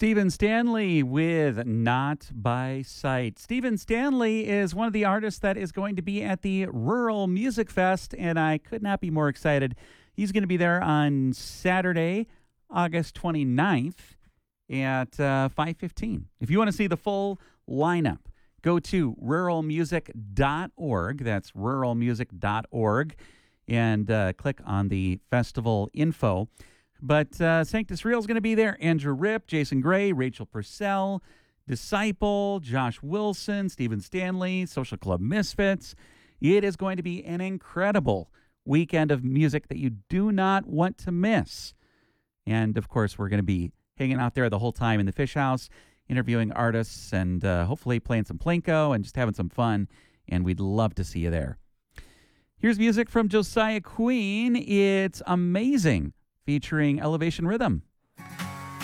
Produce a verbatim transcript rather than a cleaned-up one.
Stephen Stanley with Not by Sight. Stephen Stanley is one of the artists that is going to be at the Rural Music Fest, and I could not be more excited. He's going to be there on Saturday, August twenty-ninth at uh, five fifteen. If you want to see the full lineup, go to rural music dot org. That's rural music dot org, and uh, click on the festival info. But uh, Sanctus Real is going to be there. Andrew Ripp, Jason Gray, Rachel Purcell, Disciple, Josh Wilson, Stephen Stanley, Social Club Misfits. It is going to be an incredible weekend of music that you do not want to miss. And, of course, we're going to be hanging out there the whole time in the Fish House, interviewing artists and uh, hopefully playing some Plinko and just having some fun. And we'd love to see you there. Here's music from Josiah Queen. It's Amazing, featuring Elevation Rhythm.